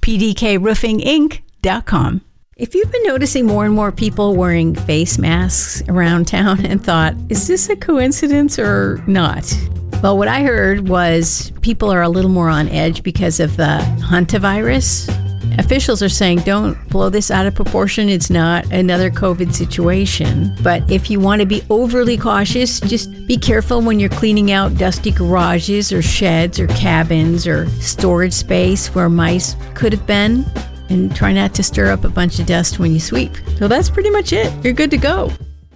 pdkroofinginc.com. If you've been noticing more and more people wearing face masks around town and thought, is this a coincidence or not? Well, what I heard was people are a little more on edge because of the hantavirus. Officials are saying don't blow this out of proportion. It's not another COVID situation. But if you want to be overly cautious, just be careful when you're cleaning out dusty garages or sheds or cabins or storage space where mice could have been. And try not to stir up a bunch of dust when you sweep. So that's pretty much it. You're good to go.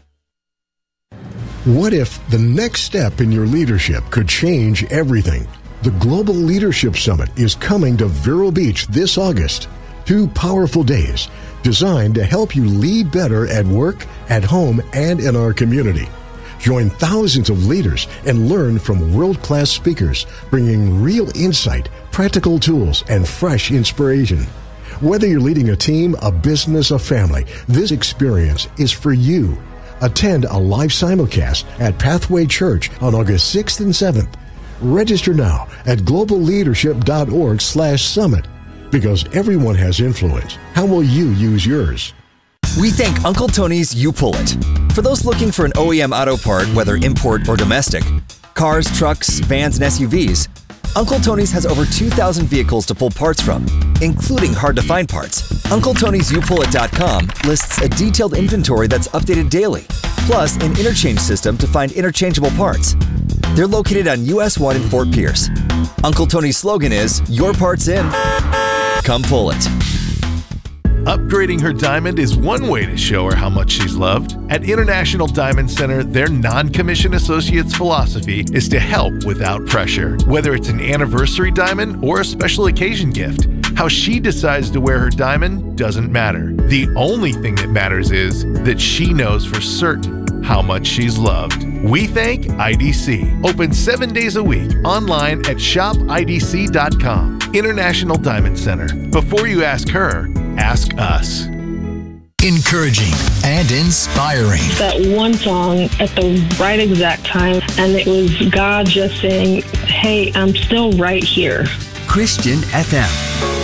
What if the next step in your leadership could change everything? The Global Leadership Summit is coming to Vero Beach this August. 2 powerful days designed to help you lead better at work, at home, and in our community. Join thousands of leaders and learn from world-class speakers, bringing real insight, practical tools, and fresh inspiration. Whether you're leading a team, a business, a family, this experience is for you. Attend a live simulcast at Pathway Church on August 6th and 7th. Register now at globalleadership.org/summit. Because everyone has influence. How will you use yours? We thank Uncle Tony's U-Pull-It. For those looking for an OEM auto part, whether import or domestic, cars, trucks, vans, and SUVs, Uncle Tony's has over 2,000 vehicles to pull parts from, including hard-to-find parts. UncleTony'sUPullIt.com lists a detailed inventory that's updated daily, plus an interchange system to find interchangeable parts. They're located on US 1 in Fort Pierce. Uncle Tony's slogan is, "Your part's in. Come pull it." Upgrading her diamond is one way to show her how much she's loved. At International Diamond Center, their non-commissioned associates' philosophy is to help without pressure. Whether it's an anniversary diamond or a special occasion gift, how she decides to wear her diamond doesn't matter. The only thing that matters is that she knows for certain how much she's loved. We thank IDC. Open 7 days a week online at shopidc.com. International Diamond Center. Before you ask her, ask us. Encouraging and inspiring. That one song at the right exact time, and it was God just saying, hey, I'm still right here. Christian FM.